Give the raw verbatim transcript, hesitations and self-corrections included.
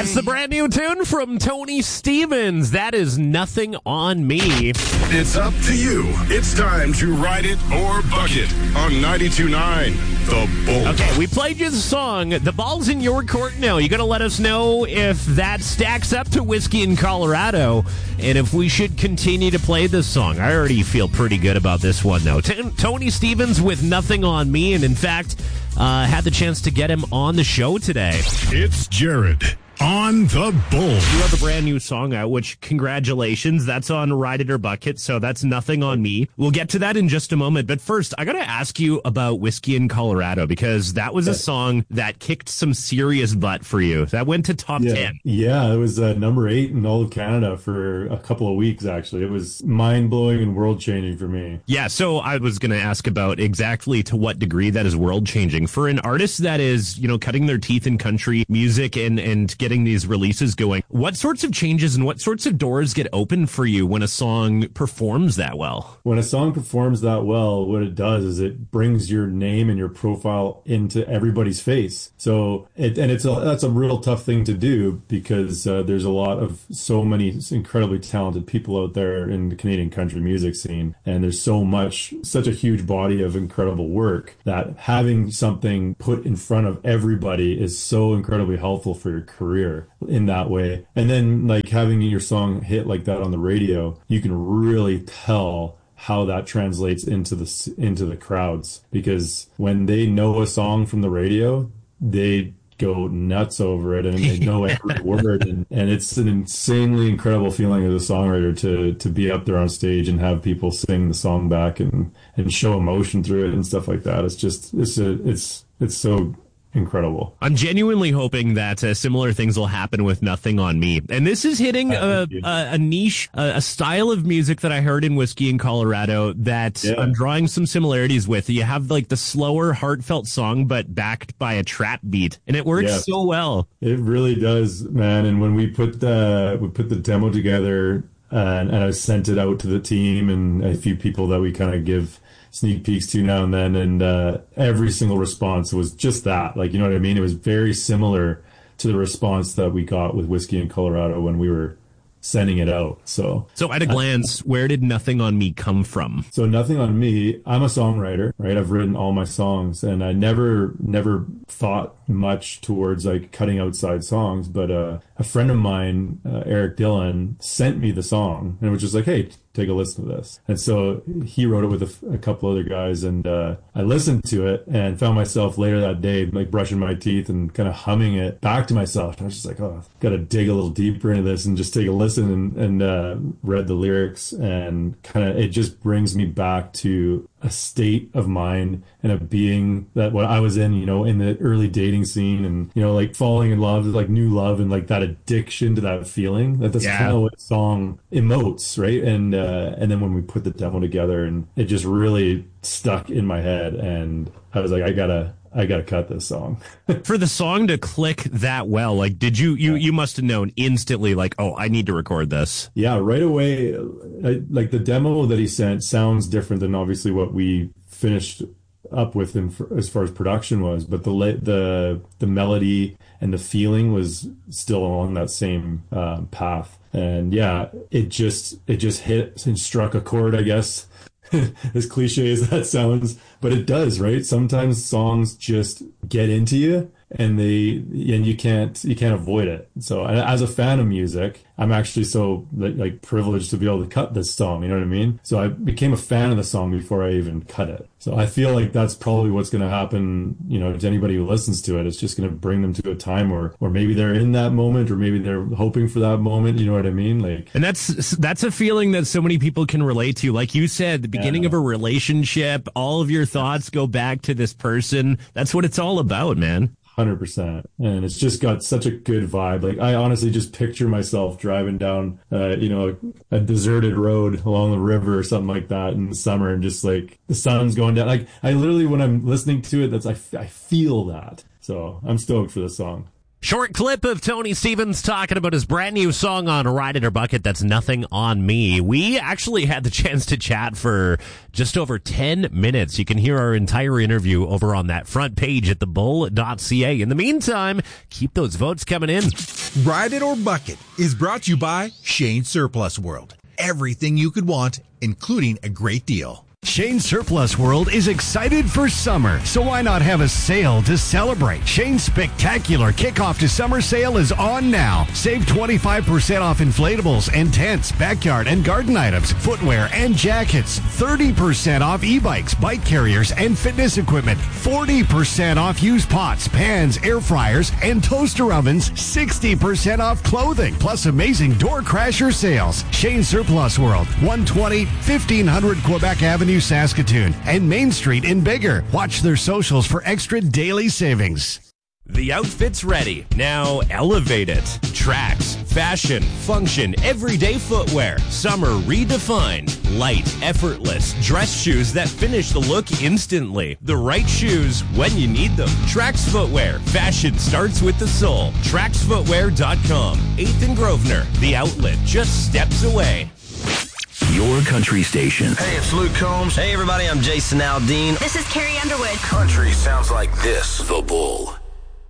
That's the brand new tune from Tony Stevens. That is Nothing on Me. It's up to you. It's time to ride it or buck it on ninety-two point nine The Bull. Okay, we played you the song. The ball's in your court now. You got to let us know if that stacks up to Whiskey in Colorado and if we should continue to play this song. I already feel pretty good about this one, though. T- Tony Stevens with Nothing on Me, and in fact, uh, had the chance to get him on the show today. It's Jared on The Bull. You have a brand new song out, which, congratulations, that's on Ride It or Bucket, so that's Nothing on Me. We'll get to that in just a moment, but first, I gotta ask you about Whiskey in Colorado, because that was a song that kicked some serious butt for you. That went to top yeah. ten. Yeah, it was uh, number eight in all of Canada for a couple of weeks, actually. It was mind-blowing and world-changing for me. Yeah, so I was gonna ask about exactly to what degree that is world-changing. For an artist that is, you know, cutting their teeth in country music and, and getting getting these releases going, what sorts of changes and what sorts of doors get open for you when a song performs that well? When a song performs that well, what it does is it brings your name and your profile into everybody's face. So, it, and it's a, that's a real tough thing to do because uh, there's a lot of so many incredibly talented people out there in the Canadian country music scene. And there's so much, such a huge body of incredible work that having something put in front of everybody is so incredibly helpful for your career in that way. And then like having your song hit like that on the radio, you can really tell how that translates into the into the crowds, because when they know a song from the radio, they go nuts over it and they know every word, and, and it's an insanely incredible feeling as a songwriter to to be up there on stage and have people sing the song back and and show emotion through it and stuff like that. It's just it's a it's it's so incredible. I'm genuinely hoping that uh, similar things will happen with Nothing on Me. And this is hitting a, a, a niche, a, a style of music that I heard in Whiskey in Colorado that yeah. I'm drawing some similarities with. You have like the slower, heartfelt song, but backed by a trap beat. And it works yeah. so well. It really does, man. And when we put the, we put the demo together uh, and, and I sent it out to the team and a few people that we kind of give sneak peeks to now and then, and uh, every single response was just that. Like, you know what I mean? It was very similar to the response that we got with Whiskey in Colorado when we were sending it out. So, so at a glance, uh, where did Nothing on Me come from? So Nothing on Me, I'm a songwriter, right? I've written all my songs, and I never, never thought much towards like cutting outside songs. But uh, a friend of mine, uh, Eric Dillon, sent me the song, and it was just like, hey, take a listen to this. And so he wrote it with a, a couple other guys, and uh, I listened to it and found myself later that day like brushing my teeth and kind of humming it back to myself. And I was just like, oh, I've got to dig a little deeper into this and just take a listen, and, and uh, read the lyrics, and kind of it just brings me back to a state of mind and a being that what I was in, you know, in the early dating scene, and, you know, like falling in love, like new love, and like that addiction to that feeling. That that's yeah. kind of what the song emotes, right? And uh, and then when we put the demo together, and it just really stuck in my head, and I was like, I gotta. I gotta cut this song. For the song to click that well, like, did you, you, you must have known instantly, like, oh, I need to record this. Yeah, right away. I, like the demo that he sent sounds different than obviously what we finished up with in, as far as production was, but the the the melody and the feeling was still along that same um, path. And yeah, it just it just hit and struck a chord, I guess. As cliche as that sounds, but it does, right? Sometimes songs just get into you, and they and you can't you can't avoid it. So as a fan of music, I'm actually so like privileged to be able to cut this song, you know what I mean? So I became a fan of the song before I even cut it. So I feel like that's probably what's going to happen, you know, to anybody who listens to it. It's just going to bring them to a time where, or maybe they're in that moment, or maybe they're hoping for that moment. You know what I mean? Like, and that's that's a feeling that so many people can relate to. Like you said, the beginning yeah. of a relationship, all of your thoughts go back to this person. That's what it's all about, man. one hundred percent. And it's just got such a good vibe. Like, I honestly just picture myself driving down, uh, you know, a, a deserted road along the river or something like that in the summer, and just like the sun's going down. Like, I literally, when I'm listening to it, that's, I, I feel that. So I'm stoked for this song. Short clip of Tony Stevens talking about his brand new song on Ride It or Bucket, That's Nothing on Me. We actually had the chance to chat for just over ten minutes. You can hear our entire interview over on that front page at the bull dot c a. In the meantime, keep those votes coming in. Ride It or Bucket is brought to you by Shane Surplus World. Everything you could want, including a great deal. Shane Surplus World is excited for summer, so why not have a sale to celebrate? Shane's spectacular kickoff to summer sale is on now. Save twenty-five percent off inflatables and tents, backyard and garden items, footwear and jackets. thirty percent off e-bikes, bike carriers and fitness equipment. forty percent off used pots, pans, air fryers and toaster ovens. sixty percent off clothing, plus amazing door crasher sales. Shane Surplus World, one twenty, fifteen hundred Quebec Avenue, Saskatoon, and Main Street in Bigger. Watch their socials for extra daily savings. The outfit's ready. Now elevate it. Tracks, fashion, function, everyday footwear. Summer redefined. Light, effortless. Dress shoes that finish the look instantly. The right shoes when you need them. Trax Footwear. Fashion starts with the soul. trax footwear dot com. eighth and Grosvenor. The outlet just steps away. Your country station. Hey, it's Luke Combs. Hey, everybody, I'm Jason Aldean. This is Carrie Underwood. Country sounds like this. The Bull.